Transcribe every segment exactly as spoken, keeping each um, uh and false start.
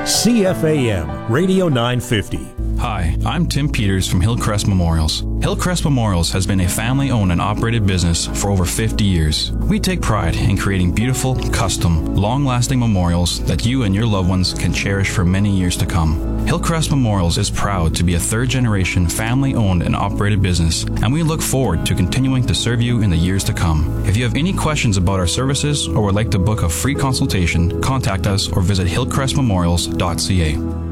C F A M Radio nine fifty. Hi, I'm Tim Peters from Hillcrest Memorials. Hillcrest Memorials has been a family-owned and operated business for over fifty years. We take pride in creating beautiful, custom, long-lasting memorials that you and your loved ones can cherish for many years to come. Hillcrest Memorials is proud to be a third-generation family-owned and operated business, and we look forward to continuing to serve you in the years to come. If you have any questions about our services or would like to book a free consultation, contact us or visit hillcrest memorials dot c a.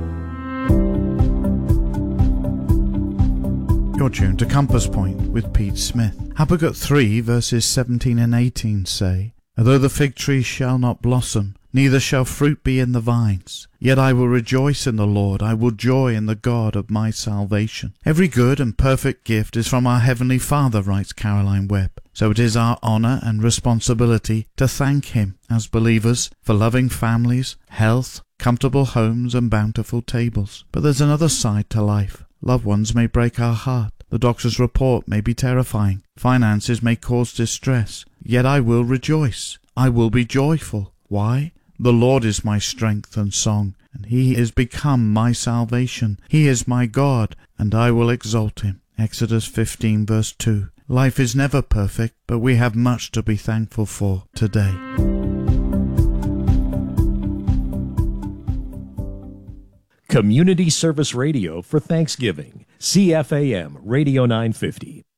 You're tuned to Compass Point with Pete Smith. Habakkuk three verses seventeen and eighteen say, Although the fig tree shall not blossom, neither shall fruit be in the vines, yet I will rejoice in the Lord, I will joy in the God of my salvation. Every good and perfect gift is from our Heavenly Father, writes Caroline Webb. So it is our honour and responsibility to thank Him as believers for loving families, health, comfortable homes and bountiful tables. But there's another side to life. Loved ones may break our heart. The doctor's report may be terrifying. Finances may cause distress. Yet I will rejoice. I will be joyful. Why? The Lord is my strength and song, and He is become my salvation. He is my God, and I will exalt Him. Exodus fifteen verse two. Life is never perfect, but we have much to be thankful for today. Community Service Radio for Thanksgiving. C F A M Radio nine fifty.